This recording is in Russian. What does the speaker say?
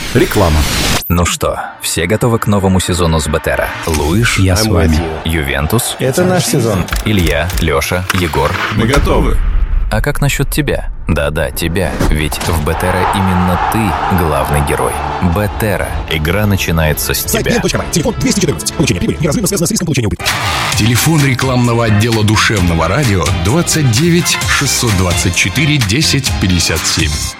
Реклама. Ну что, все готовы к новому сезону с Бетера? Луиш, я с вами. Ювентус, это наш сезон. Илья, Леша, Егор. Мы готовы. А как насчет тебя? Да-да, тебя. Ведь в Бетера именно ты главный герой. Бетера. Игра начинается с тебя. Телефон 214. Получение прибыли неразрывно связано с риском получения убытка. Телефон рекламного отдела душевного радио 29 624 10 57.